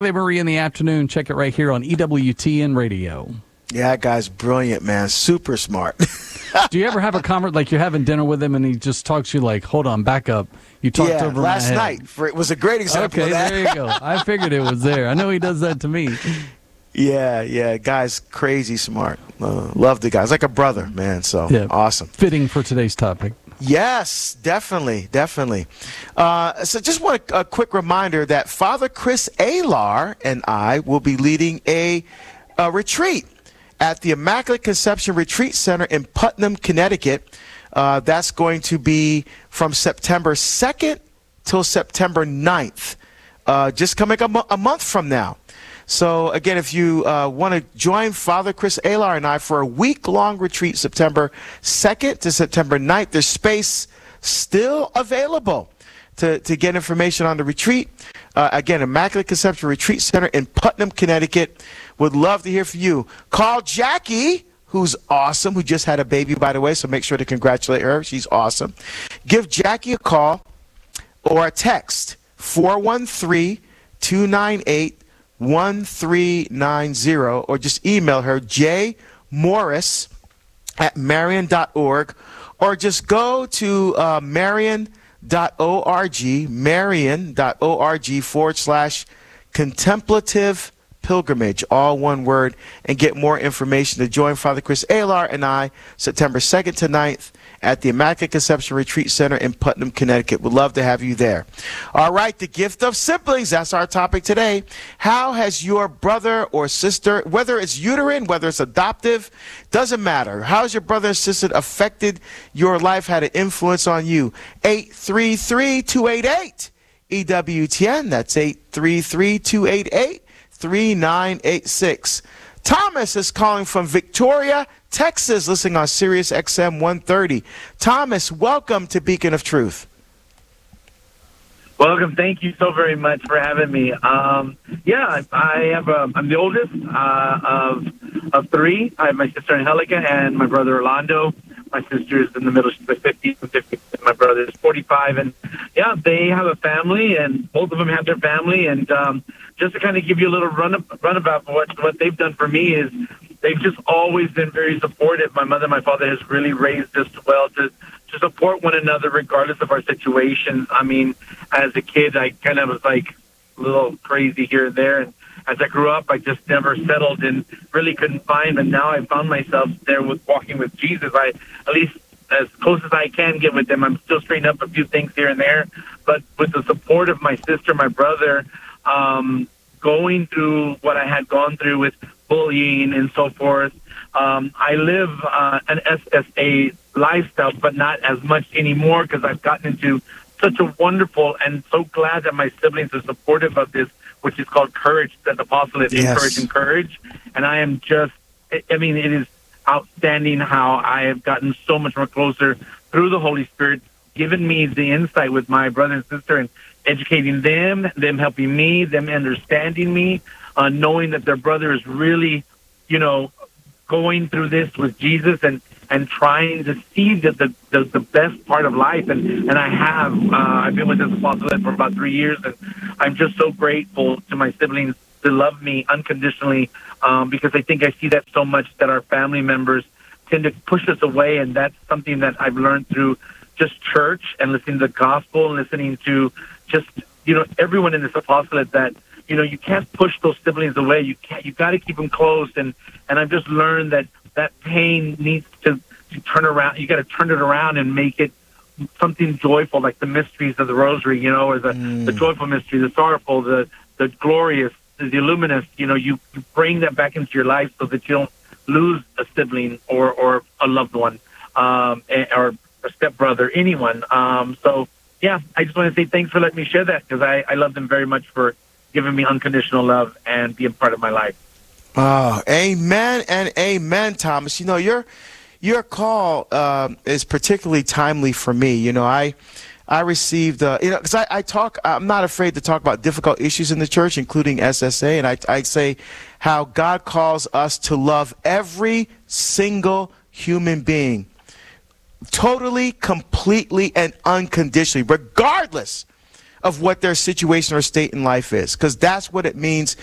Marie in the afternoon. Check it right here on EWTN Radio. Yeah, that guy's brilliant, man. Super smart. Do you ever have a conversation, like you're having dinner with him and he just talks to you like, hold on, back up. You talked over last my head. night. It was a great example of that. Okay, there you go. I figured it was there. I know he does that to me. Yeah, guy's crazy smart. Love the guy. He's like a brother, man. So awesome. Fitting for today's topic. Yes, definitely. So just want a quick reminder that Father Chris Alar and I will be leading a retreat at the Immaculate Conception Retreat Center in Putnam, Connecticut. That's going to be from September 2nd till September 9th, just coming a month from now. So, again, if you want to join Father Chris Alar and I for a week-long retreat, September 2nd to September 9th, there's space still available to get information on the retreat. Again, Immaculate Conception Retreat Center in Putnam, Connecticut. Would love to hear from you. Call Jackie, who's awesome, who just had a baby, by the way, so make sure to congratulate her. She's awesome. Give Jackie a call or a text, 413-298-1390, or just email her, jmorris@marian.org, or just go to marian.org/contemplative pilgrimage, all one word, and get more information to join Father Chris Alar and I September 2nd to 9th at the Immaculate Conception Retreat Center in Putnam, Connecticut. We'd love to have you there. All right, the gift of siblings, that's our topic today. How has your brother or sister, whether it's uterine, whether it's adoptive, doesn't matter. How has your brother or sister affected your life, had an influence on you? 833-288-EWTN. That's 833-288-3986. Thomas is calling from Victoria, Texas, listening on Sirius XM 130. Thomas, welcome to Beacon of Truth. Welcome. Thank you so very much for having me. I'm the oldest of three. I have my sister Angelica and my brother Orlando. My sister is in the middle. She's like 50 and 50. My brother is 45. And, they have a family, and both of them have their family. And just to kind of give you a little runabout for what they've done for me is they've just always been very supportive. My mother and my father has really raised us well to support one another regardless of our situations. I mean, as a kid, I kind of was like a little crazy here and there. And as I grew up, I just never settled and really couldn't find. But now I found myself there with walking with Jesus. I, at least as close as I can get with them, I'm still straightening up a few things here and there. But with the support of my sister, my brother, going through what I had gone through with bullying and so forth, I live an SSA lifestyle, but not as much anymore because I've gotten into such a wonderful, and so glad that my siblings are supportive of this, which is called Courage, that the apostolate, Encourage and Courage. And I am just, it is outstanding how I have gotten so much more closer through the Holy Spirit, giving me the insight with my brother and sister and educating them helping me, them understanding me, knowing that their brother is really, going through this with Jesus and trying to see the best part of life. And I've been with this apostolate for about 3 years, and I'm just so grateful to my siblings to love me unconditionally, because I think I see that so much that our family members tend to push us away. And that's something that I've learned through just church and listening to the gospel and listening to just, everyone in this apostolate, that, you can't push those siblings away. You got to keep them close. And I've just learned that pain needs to turn around. You got to turn it around and make it something joyful, like the mysteries of the Rosary, or the joyful mystery, the sorrowful, the glorious, the luminous. You bring that back into your life so that you don't lose a sibling or a loved one, or a stepbrother, anyone. I just want to say thanks for letting me share that, because I love them very much for giving me unconditional love and being part of my life. Oh, amen and amen, Thomas. Your call is particularly timely for me. I received, because I'm not afraid to talk about difficult issues in the church, including SSA, and I say how God calls us to love every single human being, totally, completely, and unconditionally, regardless of what their situation or state in life is, because that's what it means